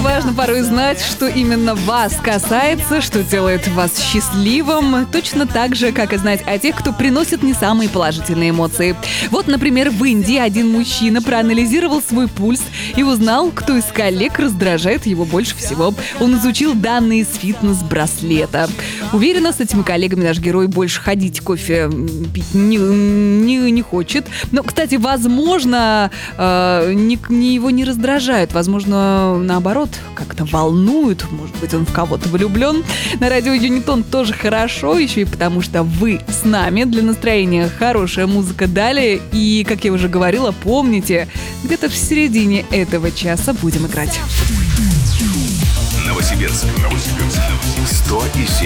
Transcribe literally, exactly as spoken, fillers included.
важно порой знать, что именно вас касается, что делает вас счастливым, точно так же, как и знать о тех, кто приносит не самые положительные эмоции. Вот, например, в Индии один мужчина проанализировал свой пульс и узнал, кто из коллег раздражает его больше всего. Он изучил данные с фитнес-браслета. Уверена, с этими коллегами наш герой больше ходить кофе пить не, не, не хочет. Но, кстати, возможно, э, не, не его не раздражают, возможно, наоборот, как-то волнуют. Может быть, он в кого-то влюблен. На радио Юнитон тоже хорошо, еще и потому, что вы с нами. Для настроения хорошая музыка далее. И, как я уже говорила, помните, где-то в середине этого часа будем играть. Новосибирск. Новосибирск. сто и семь